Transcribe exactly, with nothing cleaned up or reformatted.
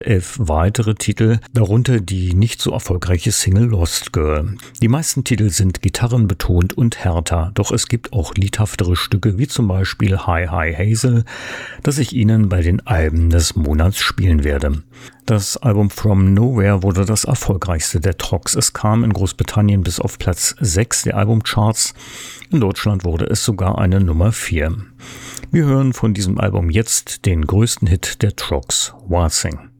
elf weitere Titel, darunter die nicht so erfolgreiche Single Lost Girl. Die meisten Titel sind gitarrenbetont und härter, doch es gibt auch liedhaftere Stücke wie zum Beispiel Hi Hi Hazel, das ich Ihnen bei den Alben des Monats spielen werde. Das Album From Nowhere wurde das erfolgreichste der Troggs. Es kam in Großbritannien bis auf Platz sechs der Albumcharts. In Deutschland wurde es sogar eine Nummer vier. Wir hören von diesem Album jetzt den größten Hit der Troggs, Waltzing.